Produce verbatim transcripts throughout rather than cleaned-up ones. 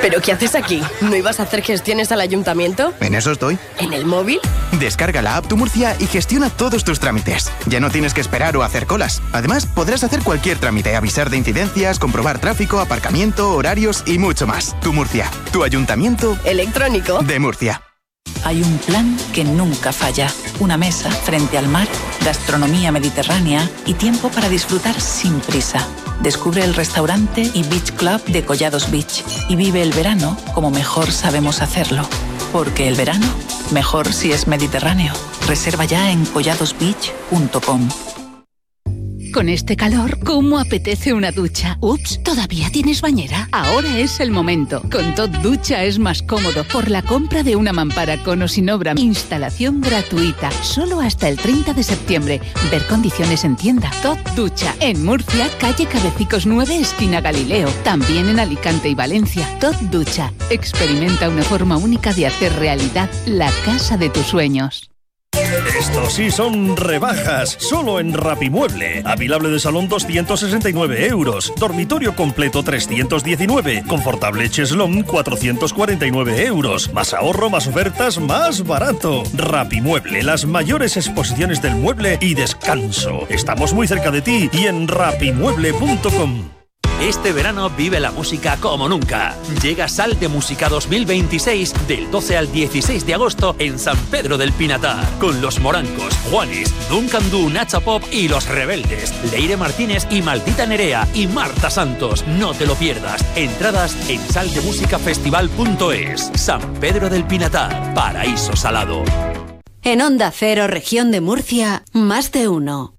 ¿Pero qué haces aquí? ¿No ibas a hacer gestiones al ayuntamiento? En eso estoy. ¿En el móvil? Descarga la app Tu Murcia y gestiona todos tus trámites. Ya no tienes que esperar o hacer colas. Además, podrás hacer cualquier trámite, avisar de incidencias, comprobar tráfico, aparcamiento, horarios y mucho más. Tu Murcia, tu ayuntamiento electrónico de Murcia. Hay un plan que nunca falla. Una mesa frente al mar, gastronomía mediterránea y tiempo para disfrutar sin prisa. Descubre el restaurante y Beach Club de Collados Beach y vive el verano como mejor sabemos hacerlo. Porque el verano, mejor si es mediterráneo. Reserva ya en collados beach punto com. Con este calor, ¿cómo apetece una ducha? Ups, ¿todavía tienes bañera? Ahora es el momento. Con Tot Ducha es más cómodo por la compra de una mampara con o sin obra. Instalación gratuita, solo hasta el treinta de septiembre. Ver condiciones en tienda. Tot Ducha, en Murcia, calle Cabecicos nueve, esquina Galileo. También en Alicante y Valencia. Tot Ducha, experimenta una forma única de hacer realidad la casa de tus sueños. Estos sí son rebajas, solo en Rapimueble. Avilable de salón doscientos sesenta y nueve euros, dormitorio completo trescientos diecinueve, confortable cheslón cuatrocientos cuarenta y nueve euros. Más ahorro, más ofertas, más barato. Rapimueble, las mayores exposiciones del mueble y descanso. Estamos muy cerca de ti y en rapimueble punto com. Este verano vive la música como nunca. Llega Sal de Música dos mil veintiséis del doce al dieciséis de agosto en San Pedro del Pinatar. Con Los Morancos, Juanes, Duncan Du, Nacha Pop y Los Rebeldes. Leire Martínez y Maldita Nerea y Marta Santos. No te lo pierdas. Entradas en sal de música festival punto es. San Pedro del Pinatar. Paraíso Salado. En Onda Cero, Región de Murcia, más de uno.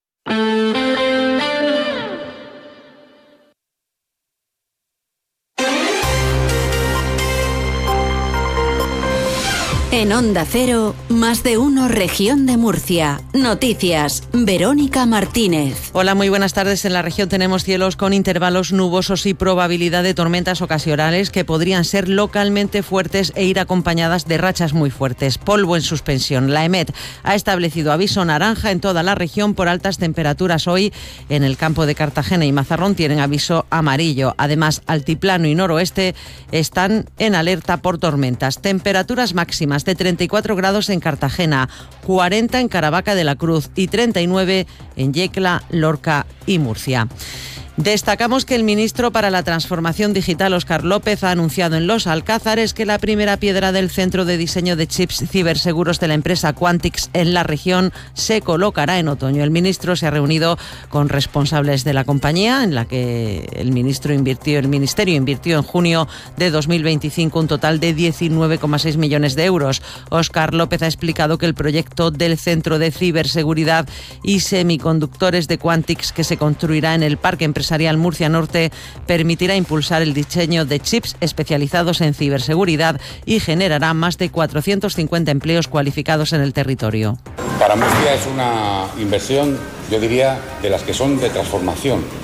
En Onda Cero, más de uno, Región de Murcia. Noticias, Verónica Martínez. Hola, muy buenas tardes. En la región tenemos cielos con intervalos nubosos y probabilidad de tormentas ocasionales que podrían ser localmente fuertes e ir acompañadas de rachas muy fuertes. Polvo en suspensión. La EMET ha establecido aviso naranja en toda la región por altas temperaturas. Hoy, en el campo de Cartagena y Mazarrón, tienen aviso amarillo. Además, Altiplano y Noroeste están en alerta por tormentas. Temperaturas máximas de treinta y cuatro grados en Cartagena, cuarenta en Caravaca de la Cruz y treinta y nueve en Yecla, Lorca y Murcia. Destacamos que el ministro para la Transformación Digital, Óscar López, ha anunciado en Los Alcázares que la primera piedra del centro de diseño de chips ciberseguros de la empresa Quantix en la región se colocará en otoño. El ministro se ha reunido con responsables de la compañía, en la que el ministro invirtió, el ministerio invirtió en junio de dos mil veinticinco un total de diecinueve coma seis millones de euros. Óscar López ha explicado que el proyecto del Centro de Ciberseguridad y Semiconductores de Quantix, que se construirá en el Parque Empresarial Murcia Norte, permitirá impulsar el diseño de chips especializados en ciberseguridad y generará más de cuatrocientos cincuenta empleos cualificados en el territorio. Para Murcia es una inversión, yo diría, de las que son de transformación.